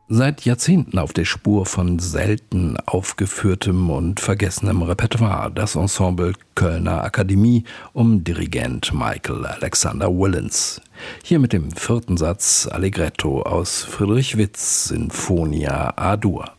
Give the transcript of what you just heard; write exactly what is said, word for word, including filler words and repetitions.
Seit Jahrzehnten auf der Spur von selten aufgeführtem und vergessenem Repertoire, das Ensemble Kölner Akademie um Dirigent Michael Alexander Willens. Hier mit dem vierten Satz Allegretto aus Friedrich Witz' Sinfonia A-Dur.